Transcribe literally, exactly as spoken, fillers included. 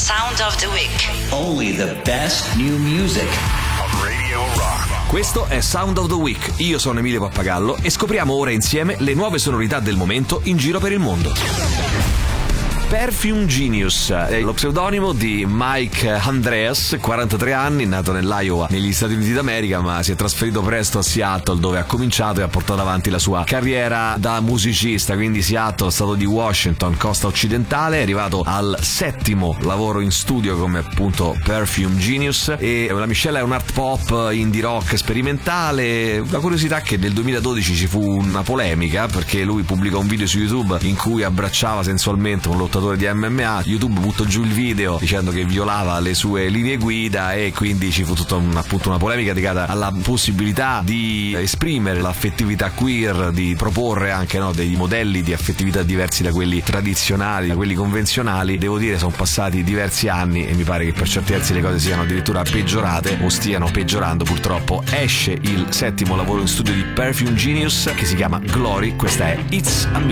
Sound of the Week. Only the best new music. Radio Rock. Questo è Sound of the Week. Io sono Emilio Pappagallo e scopriamo ora insieme le nuove sonorità del momento in giro per il mondo. Perfume Genius è lo pseudonimo di Mike Andreas, quarantatré anni, nato nell'Iowa negli Stati Uniti d'America, ma si è trasferito presto a Seattle, dove ha cominciato e ha portato avanti la sua carriera da musicista. Quindi Seattle, stato di Washington, costa occidentale, è arrivato al settimo lavoro in studio come appunto Perfume Genius, e la miscela è un art pop indie rock sperimentale. La curiosità è che nel duemiladodici ci fu una polemica perché lui pubblicò un video su YouTube in cui abbracciava sensualmente un lottatore di M M A. YouTube buttò giù il video dicendo che violava le sue linee guida, e quindi ci fu tutta un, appunto una polemica legata alla possibilità di esprimere l'affettività queer, di proporre anche, no, dei modelli di affettività diversi da quelli tradizionali, da quelli convenzionali. Devo dire, sono passati diversi anni e mi pare che per certi versi le cose siano addirittura peggiorate o stiano peggiorando. Purtroppo esce il settimo lavoro in studio di Perfume Genius che si chiama Glory. Questa è It's a